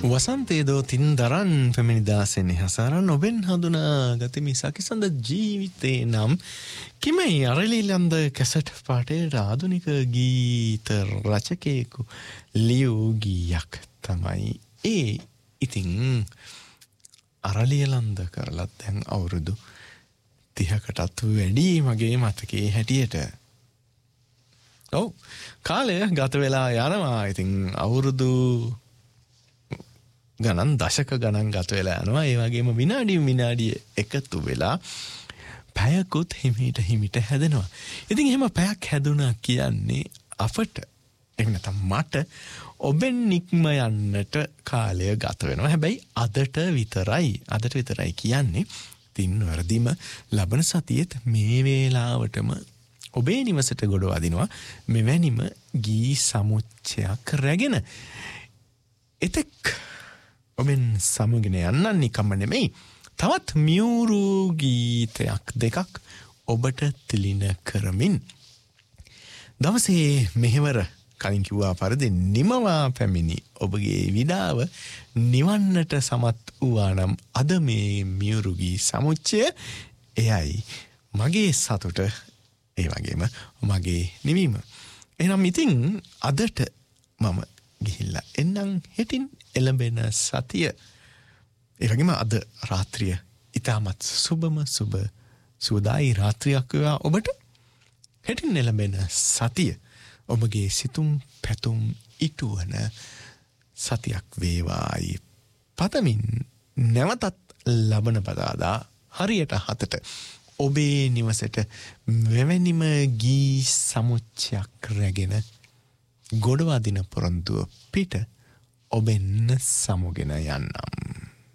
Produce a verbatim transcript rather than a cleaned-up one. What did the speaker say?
වසන්තේ දෝ තින්දරන් පැමිණිදාසෙන් හසාරන් ඔබෙන් හඳුනා ගතිමි සකිසඳ ජීවිතේ නම් කිමයි අරලිලන්ද කැසට් පාටේ ආධුනික ගීත රචකයෙකු ලියූ ගීයක් තමයි ඒ. ඉතින් අරලියලන්ද කරලත් දැන් අවුරුදු තිහකටත් වැඩි මගේ මතකේ හැටියට. ඔව් කාලය ගත වෙලා යනවා. ඉතින් අවුරුදු ගණන් දශක ගණන් ගත වෙලා යනවා. ඒ වගේම විනාඩි විනාඩිය එකතු වෙලා පැයකුත් හිමිට හිමිට හැදෙනවා. ඉතින් එහෙම පැයක් හැදුණා කියන්නේ අපට එහෙම නැත්නම් මට ඔබෙන් නික්ම යන්නට කාලය ගත වෙනවා. හැබැයි අදට විතරයි. අදට විතරයි කියන්නේ. ඉතින් වර්ධිම ලබන සතියේත් මේ වේලාවටම ඔබේ නිවසට ගොඩ වදිනවා මෙවැනිම ගී සමුච්චයක් රැගෙන. එතෙක් ඔබෙන් සමුගෙන යන්නන් නිකම්ම නෙමෙයි. තවත් මියුරු ගීතයක් දෙකක් ඔබට තිලින කරමින් දවසේ මෙහෙවර කලින් කිව්වා පරිදි නිමවා පැමිණි ඔබගේ විඩාව නිවන්නට සමත් වූවා නම් අද මේ මියුරු ගී සමුච්චය එයයි මගේ සතුට, ඒ වගේම මගේ නිවීම. එහෙනම් ඉතින් අදට මම ගිහිල්ලා එන්නම් හෙටින් එළඹෙන සතිය. ඒ වගේම අද රාත්‍රිය ඉතාමත් සුබම සුබ සුවදායි රාත්‍රියක් වේවා ඔබට. හෙටින් එළඹෙන සතිය ඔබගේ සිතුම් පැතුම් ඉටුවන සතියක් වේවායි පතමින් නැවතත් ලබන බදාදා හරියට හතට ඔබේ නිවසට මෙවැනිම ගී සමුච්චයක් රැගෙන ගොඩවදින පොරොන්දුව පිට ඔබෙන්න සමුගෙන යන්නම්.